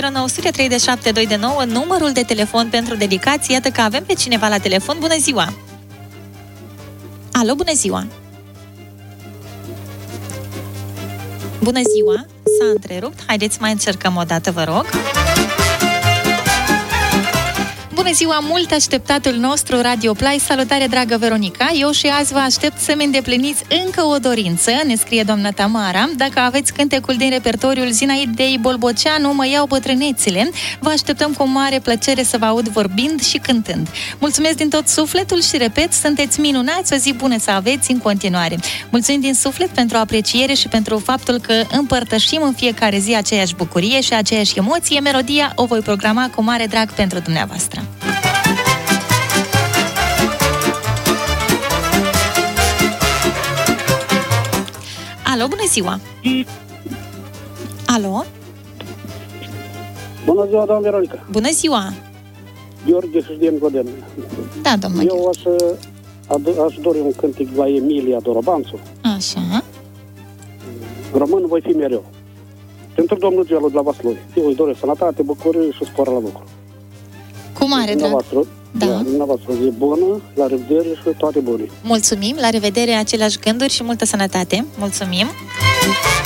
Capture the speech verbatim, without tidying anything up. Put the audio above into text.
zero nouă zero trei șapte doi nouă, numărul de telefon pentru dedicații. Iată că avem pe cineva la telefon. Bună ziua! Alo, bună ziua! Bună ziua! S-a întrerupt. Haideți să mai încercăm o dată, vă rog. Bună ziua, mult așteptatul nostru Radio Play. Salutare, dragă Veronica. Eu și azi vă aștept să-mi îndepliniți încă o dorință, ne scrie doamna Tamara. Dacă aveți cântecul din repertoriul Zinaidei Bolboceanu, Mă iau bătrânețile, vă așteptăm cu mare plăcere să vă aud vorbind și cântând. Mulțumesc din tot sufletul și repet, sunteți minunați, o zi bună să aveți în continuare. Mulțumim din suflet pentru apreciere și pentru faptul că împărtășim în fiecare zi aceeași bucurie și aceeași emoție. Melodia o voi programa cu mare drag pentru dumneavoastră. Alo, bună ziua! Alo? Bună ziua, doamna Veronica! Bună ziua! Gheorghe și din Goden. Da, domnule. Eu aș, aș dori un cântec la Emilia Dorobanțu. Așa. Român voi fi mereu. Pentru domnul Gelu de la Vaslui. Eu îi doresc sănătate, bucurie și spor la lucru. Cu mare drag. Da. Da, dumneavoastră zi bună, la revedere și toate bune. Mulțumim, la revedere, aceleași gânduri și multă sănătate. Mulțumim!